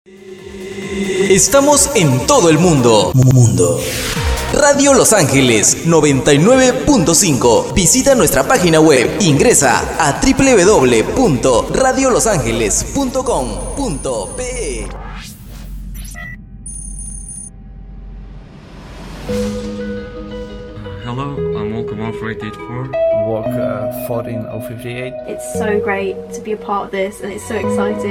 Estamos en todo el mundo. Radio Los Ángeles 99.5. Visita nuestra página web. Ingresa a www.radiolosangeles.com.pe. Hello, I'm Walker 14884. Walk 14058. It's so great to be a part of this, and it's so exciting.